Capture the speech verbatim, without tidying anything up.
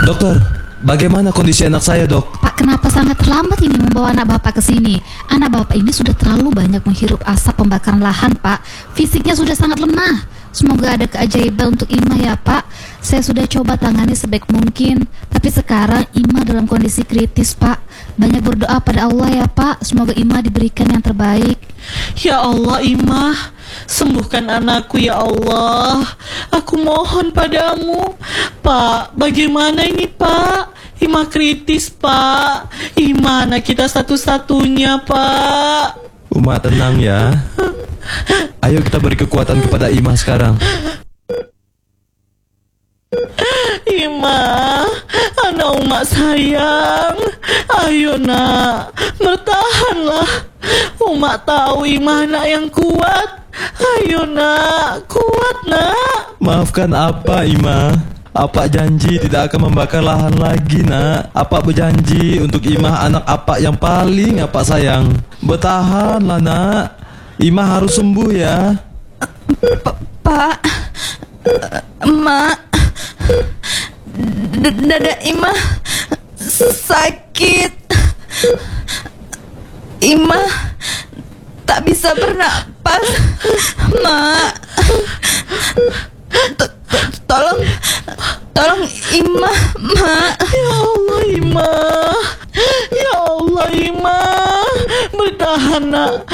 Dokter, bagaimana kondisi anak saya, dok? Pak, kenapa sangat terlambat ini membawa anak Bapak ke sini? Anak Bapak ini sudah terlalu banyak menghirup asap pembakaran lahan, Pak. Fisiknya sudah sangat lemah. Semoga ada keajaiban untuk Ima ya, Pak. Saya sudah coba tangani sebaik mungkin, tapi sekarang Ima dalam kondisi kritis, Pak. Banyak berdoa pada Allah ya, Pak. Semoga Ima diberikan yang terbaik. Ya Allah, Ima, sembuhkan anakku ya Allah. Aku mohon padamu. Pak, bagaimana ini, Pak? Ima kritis, Pak. Ima anak kita satu-satunya, Pak. Uma, tenang ya. Ayo kita beri kekuatan kepada Ima sekarang. Ima, anak Uma sayang. Ayo nak, bertahanlah. Uma tahu Ima anak yang kuat. Ayo nak, kuat nak. Maafkan apa, Ima? Apa janji tidak akan membakar lahan lagi, nak? Apa berjanji untuk Ima anak apa yang paling apa sayang? Bertahanlah, nak. Ima harus sembuh ya. Pak, Emak, dada Ima sakit. Ima tak bisa bernapas, Mak. Tolong, tolong Ima, Mak. Ya Allah, Ima. Ya Allah, Ima. Bertahan nak.